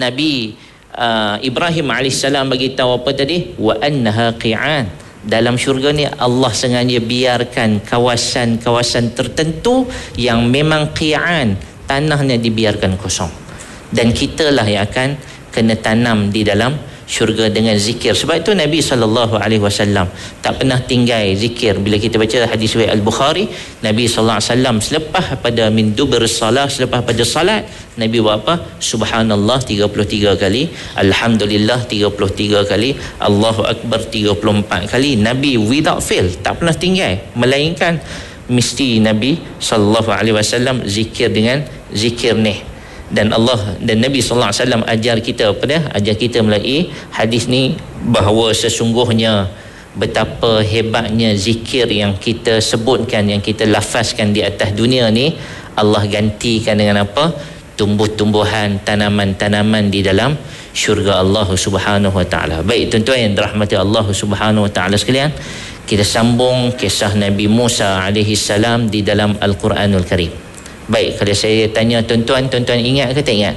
Nabi Ibrahim alaihissalam bagi tahu apa tadi? Wa annaha qi'an. Dalam syurga ni Allah sengaja biarkan kawasan-kawasan tertentu yang memang qi'an, tanahnya dibiarkan kosong. Dan kitalah yang akan kena tanam di dalam syurga dengan zikir. Sebab itu Nabi SAW tak pernah tinggal zikir. Bila kita baca hadis riwayat Al-Bukhari, Nabi SAW selepas pada min dubur salah, selepas pada salat, Nabi buat apa? Subhanallah 33 kali, Alhamdulillah 33 kali, Allahu Akbar 34 kali. Nabi without fail, tak pernah tinggal, melainkan mesti Nabi SAW zikir dengan zikir ni. Dan Allah dan Nabi sallallahu alaihi wasallam ajar kita melalui hadis ni bahawa sesungguhnya betapa hebatnya zikir yang kita sebutkan, yang kita lafazkan di atas dunia ni, Allah gantikan dengan apa? Tumbuh-tumbuhan, tanaman-tanaman di dalam syurga Allah Subhanahu wa taala. Baik tuan-tuan yang dirahmati Allah Subhanahu wa taala sekalian, kita sambung kisah Nabi Musa alaihi salam di dalam Al-Quranul Karim. Baik, kalau saya tanya tuan-tuan ingat ke tak ingat?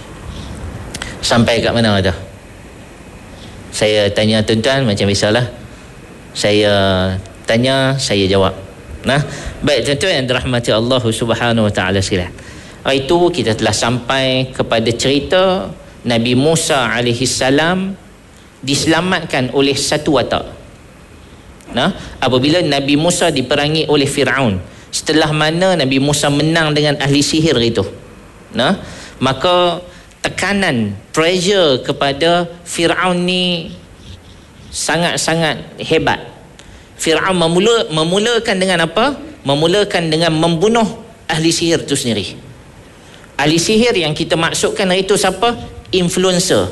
Sampai kat mana dah? Saya tanya tuan-tuan macam biasalah. Saya tanya, saya jawab. Nah, baik tuan-tuan yang dirahmati Allah Subhanahu wa taala sekalian. Itu kita telah sampai kepada cerita Nabi Musa alaihi salam diselamatkan oleh satu watak. Nah, apabila Nabi Musa diperangi oleh Firaun, setelah mana Nabi Musa menang dengan ahli sihir itu, nah, maka tekanan, pressure kepada Firaun ni sangat-sangat hebat. Firaun memulakan dengan apa? Memulakan dengan membunuh ahli sihir itu sendiri. Ahli sihir yang kita maksudkan itu siapa? Influencer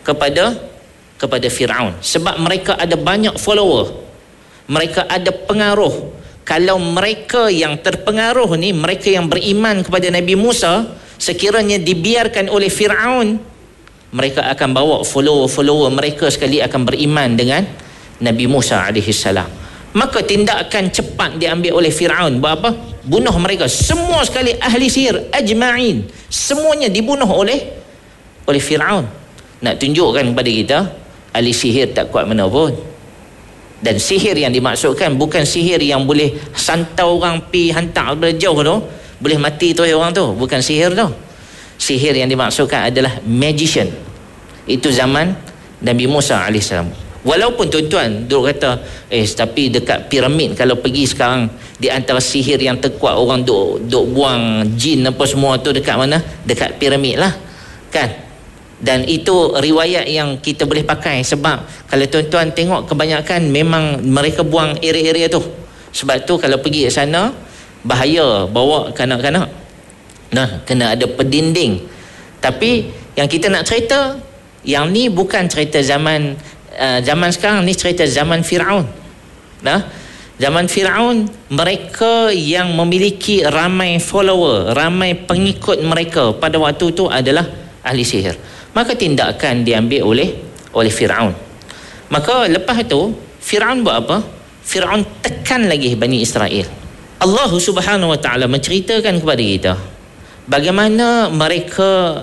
kepada Firaun. Sebab mereka ada banyak follower, mereka ada pengaruh. Kalau mereka yang terpengaruh ni, mereka yang beriman kepada Nabi Musa, sekiranya dibiarkan oleh Firaun, mereka akan bawa follower mereka sekali akan beriman dengan Nabi Musa AS. Maka tindakan cepat diambil oleh Firaun. Buat apa? Bunuh mereka semua sekali, ahli sihir ajma'in, semuanya dibunuh oleh Firaun. Nak tunjukkan kepada kita ahli sihir tak kuat mana pun. Dan sihir yang dimaksudkan bukan sihir yang boleh santau orang pi hantar dari jauh tu, boleh mati tu orang tu, bukan sihir tu. Sihir yang dimaksudkan adalah magician. Itu zaman Nabi Musa AS. Walaupun tuan-tuan duk kata tapi dekat piramid kalau pergi sekarang, di antara sihir yang terkuat orang duk buang jin apa semua tu dekat mana? Dekat piramid lah, kan? Dan itu riwayat yang kita boleh pakai. Sebab kalau tuan-tuan tengok, kebanyakan memang mereka buang area-area tu. Sebab tu kalau pergi ke sana, bahaya bawa kanak-kanak. Nah, kena ada pendinding. Tapi yang kita nak cerita, yang ni bukan cerita zaman sekarang, ni cerita zaman Firaun. Nah, zaman Firaun, mereka yang memiliki ramai follower, ramai pengikut mereka pada waktu tu adalah ahli sihir. Maka tindakan diambil oleh Firaun. Maka lepas itu Firaun buat apa? Firaun tekan lagi Bani Israel. Allah Subhanahu wa taala menceritakan kepada kita bagaimana mereka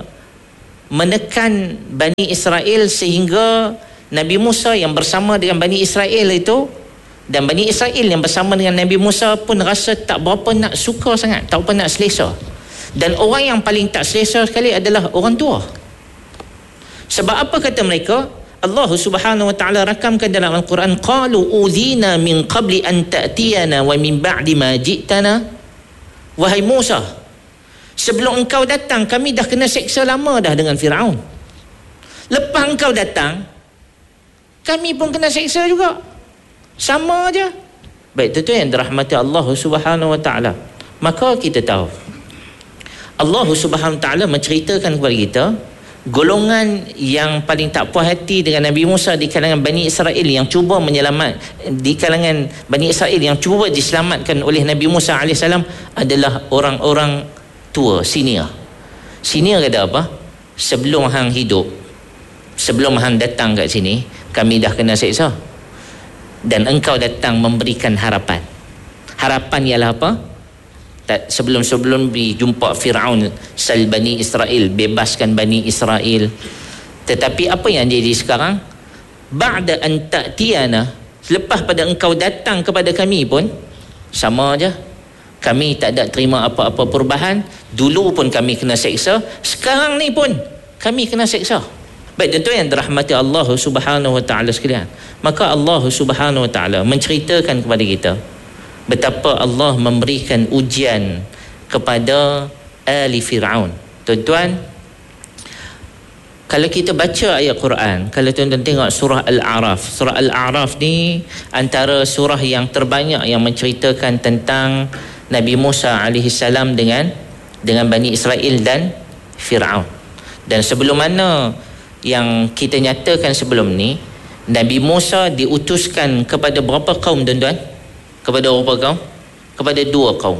menekan Bani Israel sehingga Nabi Musa yang bersama dengan Bani Israel itu, dan Bani Israel yang bersama dengan Nabi Musa pun rasa tak berapa nak suka sangat, tak berapa nak selesa. Dan orang yang paling tak selesa sekali adalah orang tua. Sebab apa kata mereka? Allah Subhanahu wa taala rakamkan dalam Al-Quran, qalu udhina min qabli an ta'tiyana wa min ba'di ma ji'tana. Wahai Musa, sebelum engkau datang kami dah kena seksa lama dah dengan Firaun. Lepas engkau datang kami pun kena seksa juga. Sama aja. Baik, itu yang dirahmati Allah Subhanahu wa taala. Maka kita tahu Allah Subhanahu wa taala menceritakan kepada kita golongan yang paling tak puas hati dengan Nabi Musa di kalangan Bani Israel yang cuba di kalangan Bani Israel yang cuba diselamatkan oleh Nabi Musa AS adalah orang-orang tua, senior. Senior kata apa? Sebelum hang hidup, sebelum hang datang kat sini, kami dah kena seksa. Dan engkau datang memberikan harapan. Harapan ialah apa? sebelum jumpa Fir'aun, sal Bani Israel, bebaskan Bani Israel. Tetapi apa yang jadi sekarang, ba'da an ta'tiyana, selepas pada engkau datang kepada kami pun sama aja, kami tak ada terima apa-apa perubahan. Dulu pun kami kena seksa, sekarang ni pun kami kena seksa. Baik, tentu yang dirahmati Allah Subhanahu wa taala sekalian, maka Allah Subhanahu wa taala menceritakan kepada kita betapa Allah memberikan ujian kepada ahli Fir'aun. Tuan-tuan, kalau kita baca ayat Quran, kalau tuan-tuan tengok surah Al-A'raf, surah Al-A'raf ni antara surah yang terbanyak yang menceritakan tentang Nabi Musa AS dengan Bani Israel dan Fir'aun. Dan sebelum mana yang kita nyatakan sebelum ni, Nabi Musa diutuskan kepada berapa kaum, tuan-tuan? Kepada berapa kaum? Kepada 2 kaum.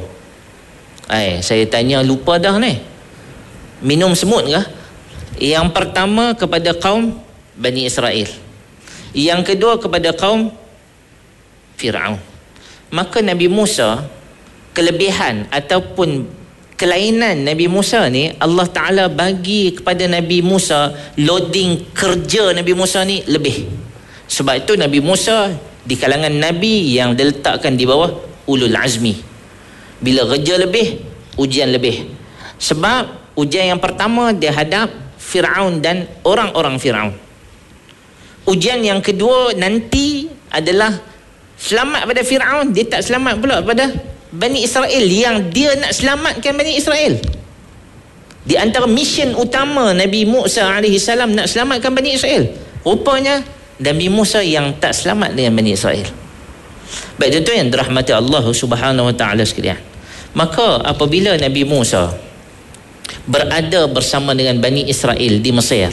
Saya tanya lupa dah ni. Minum semut kah? Yang pertama kepada kaum Bani Israel. Yang kedua kepada kaum Fir'aun. Maka Nabi Musa, kelebihan ataupun kelainan Nabi Musa ni, Allah Ta'ala bagi kepada Nabi Musa loading kerja Nabi Musa ni lebih. Sebab itu Nabi Musa di kalangan Nabi yang diletakkan di bawah ulul azmi. Bila kerja lebih, ujian lebih. Sebab ujian yang pertama dia hadap Fir'aun dan orang-orang Fir'aun. Ujian yang kedua nanti adalah selamat pada Fir'aun, dia tak selamat pula pada Bani Israel yang dia nak selamatkan Bani Israel. Di antara mission utama Nabi Musa AS nak selamatkan Bani Israel, rupanya Nabi Musa yang tak selamat dengan Bani Israel. Baik, itu yang dirahmati Allah Subhanahu wa taala sekalian. Maka apabila Nabi Musa berada bersama dengan Bani Israel di Mesir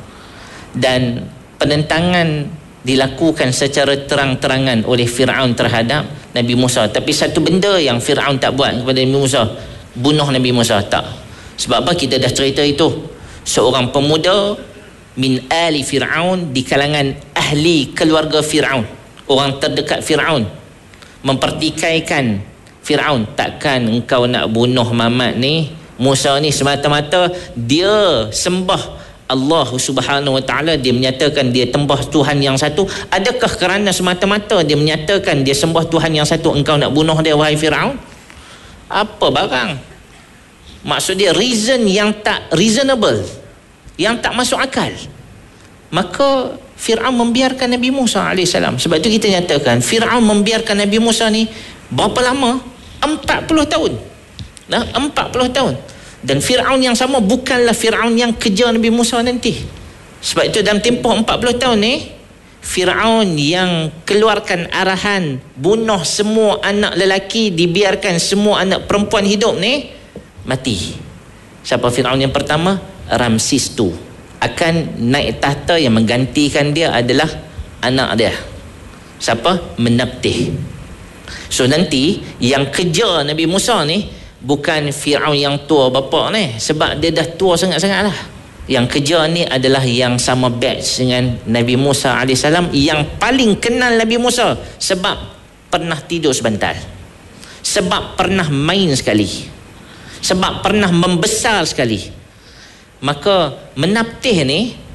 dan penentangan dilakukan secara terang-terangan oleh Fir'aun terhadap Nabi Musa, tapi satu benda yang Fir'aun tak buat kepada Nabi Musa, bunuh Nabi Musa, tak. Sebab apa? Kita dah cerita itu. Seorang pemuda min ali Fir'aun, di kalangan ahli keluarga Fir'aun, orang terdekat Fir'aun, mempertikaikan Fir'aun, takkan engkau nak bunuh Muhammad ni, Musa ni, semata-mata dia sembah Allah Subhanahu wa taala, dia menyatakan dia tembah Tuhan yang satu. Adakah kerana semata-mata dia menyatakan dia sembah Tuhan yang satu engkau nak bunuh dia, wahai Fir'aun? Apa barang? Maksud dia reason yang tak reasonable, yang tak masuk akal. Maka Fir'aun membiarkan Nabi Musa AS. Sebab itu kita nyatakan Fir'aun membiarkan Nabi Musa ni berapa lama? 40 tahun. 40 tahun. Dan Fir'aun yang sama bukanlah Fir'aun yang kejar Nabi Musa nanti. Sebab itu dalam tempoh 40 tahun ni, Fir'aun yang keluarkan arahan bunuh semua anak lelaki, dibiarkan semua anak perempuan hidup ni mati. Siapa Fir'aun yang pertama? Ramsis II. Akan naik tahta, yang menggantikan dia adalah anak dia. Siapa? Menabtih. So nanti yang kejar Nabi Musa ni bukan Fir'aun yang tua bapa ni, sebab dia dah tua sangat-sangat lah. Yang kejar ni adalah yang sama batch dengan Nabi Musa AS, yang paling kenal Nabi Musa sebab pernah tidur sebentar, sebab pernah main sekali, sebab pernah membesar sekali. Maka menabtih ni